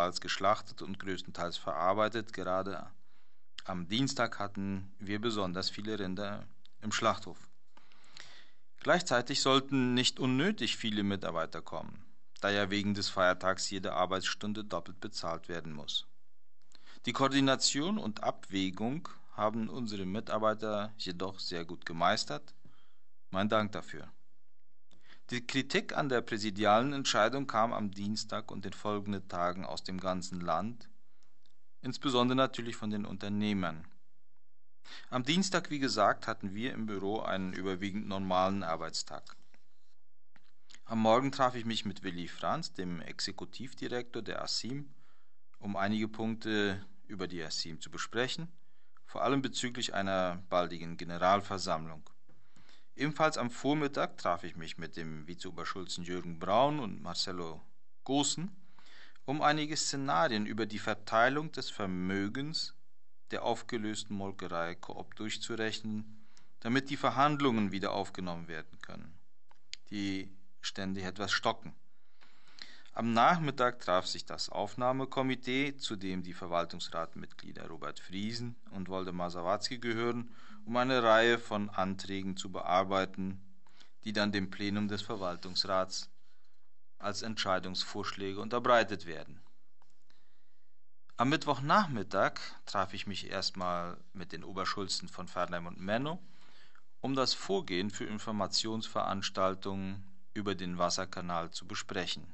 größtenteils geschlachtet und größtenteils verarbeitet. Gerade am Dienstag hatten wir besonders viele Rinder im Schlachthof. Gleichzeitig sollten nicht unnötig viele Mitarbeiter kommen, da ja wegen des Feiertags jede Arbeitsstunde doppelt bezahlt werden muss. Die Koordination und Abwägung haben unsere Mitarbeiter jedoch sehr gut gemeistert. Mein Dank dafür. Die Kritik an der präsidialen Entscheidung kam am Dienstag und den folgenden Tagen aus dem ganzen Land, insbesondere natürlich von den Unternehmern. Am Dienstag, wie gesagt, hatten wir im Büro einen überwiegend normalen Arbeitstag. Am Morgen traf ich mich mit Willy Franz, dem Exekutivdirektor der ASIM, um einige Punkte über die ASIM zu besprechen, vor allem bezüglich einer baldigen Generalversammlung. Ebenfalls am Vormittag traf ich mich mit dem Vizeoberschulzen Jürgen Braun und Marcelo Goossen, um einige Szenarien über die Verteilung des Vermögens der aufgelösten Molkerei Coop durchzurechnen, damit die Verhandlungen wieder aufgenommen werden können, die ständig etwas stocken. Am Nachmittag traf sich das Aufnahmekomitee, zu dem die Verwaltungsratmitglieder Robert Friesen und Woldemar Sawatzki gehören, um eine Reihe von Anträgen zu bearbeiten, die dann dem Plenum des Verwaltungsrats als Entscheidungsvorschläge unterbreitet werden. Am Mittwochnachmittag traf ich mich erstmal mit den Oberschulzen von Fernheim und Menno, um das Vorgehen für Informationsveranstaltungen über den Wasserkanal zu besprechen.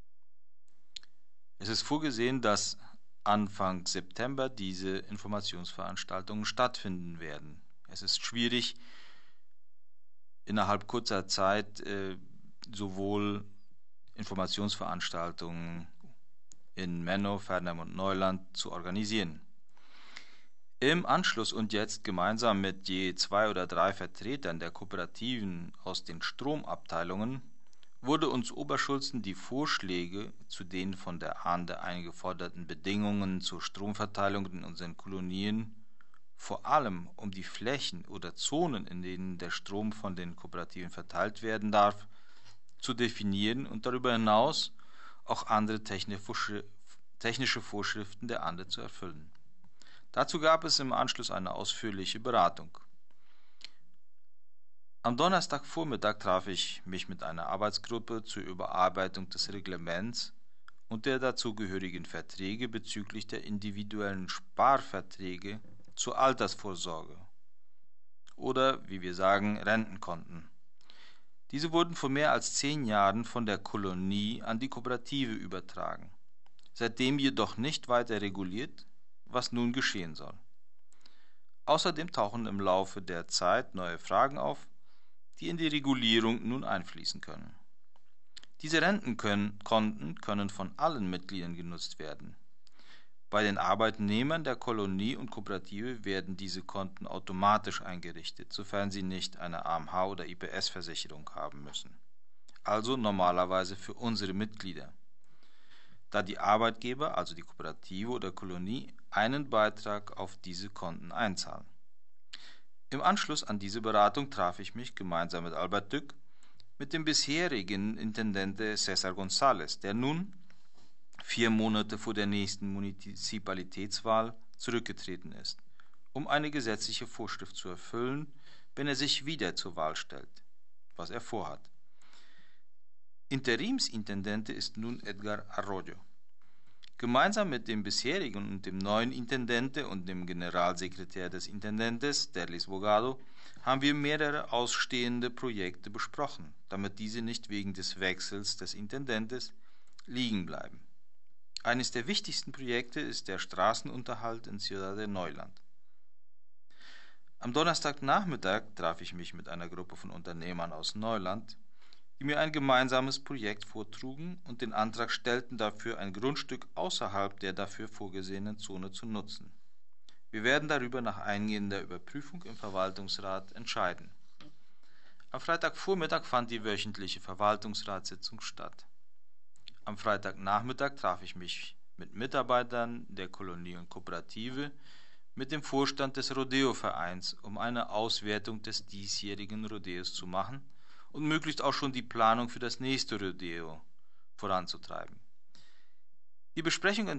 Es ist vorgesehen, dass Anfang September diese Informationsveranstaltungen stattfinden werden. Es ist schwierig, innerhalb kurzer Zeit sowohl Informationsveranstaltungen in Menno, Fernheim und Neuland zu organisieren. Im Anschluss und jetzt gemeinsam mit je 2 oder 3 Vertretern der Kooperativen aus den Stromabteilungen wurde uns Oberschulzen die Vorschläge zu den von der Ahnde eingeforderten Bedingungen zur Stromverteilung in unseren Kolonien, vor allem um die Flächen oder Zonen, in denen der Strom von den Kooperativen verteilt werden darf, zu definieren und darüber hinaus auch andere technische Vorschriften der Ahnde zu erfüllen. Dazu gab es im Anschluss eine ausführliche Beratung. Am Donnerstagvormittag traf ich mich mit einer Arbeitsgruppe zur Überarbeitung des Reglements und der dazugehörigen Verträge bezüglich der individuellen Sparverträge zur Altersvorsorge oder, wie wir sagen, Rentenkonten. Diese wurden vor mehr als 10 Jahren von der Kolonie an die Kooperative übertragen, seitdem jedoch nicht weiter reguliert, was nun geschehen soll. Außerdem tauchen im Laufe der Zeit neue Fragen auf, die in die Regulierung nun einfließen können. Diese Rentenkonten können von allen Mitgliedern genutzt werden. Bei den Arbeitnehmern der Kolonie und Kooperative werden diese Konten automatisch eingerichtet, sofern sie nicht eine AMH oder IPS-Versicherung haben müssen. Also normalerweise für unsere Mitglieder, da die Arbeitgeber, also die Kooperative oder Kolonie, einen Beitrag auf diese Konten einzahlen. Im Anschluss an diese Beratung traf ich mich gemeinsam mit Albert Dück mit dem bisherigen Intendente Cesar González, der nun 4 Monate vor der nächsten Munizipalitätswahl zurückgetreten ist, um eine gesetzliche Vorschrift zu erfüllen, wenn er sich wieder zur Wahl stellt, was er vorhat. Interimsintendente ist nun Edgar Arroyo. Gemeinsam mit dem bisherigen und dem neuen Intendente und dem Generalsekretär des Intendentes, Derlis Bogado, haben wir mehrere ausstehende Projekte besprochen, damit diese nicht wegen des Wechsels des Intendentes liegen bleiben. Eines der wichtigsten Projekte ist der Straßenunterhalt in Ciudad de Neuland. Am Donnerstagnachmittag traf ich mich mit einer Gruppe von Unternehmern aus Neuland, die mir ein gemeinsames Projekt vortrugen und den Antrag stellten, dafür ein Grundstück außerhalb der dafür vorgesehenen Zone zu nutzen. Wir werden darüber nach eingehender Überprüfung im Verwaltungsrat entscheiden. Am Freitagvormittag fand die wöchentliche Verwaltungsratssitzung statt. Am Freitagnachmittag traf ich mich mit Mitarbeitern der Kolonie und Kooperative, mit dem Vorstand des Rodeo-Vereins, um eine Auswertung des diesjährigen Rodeos zu machen und möglichst auch schon die Planung für das nächste Rodeo voranzutreiben. Die Besprechung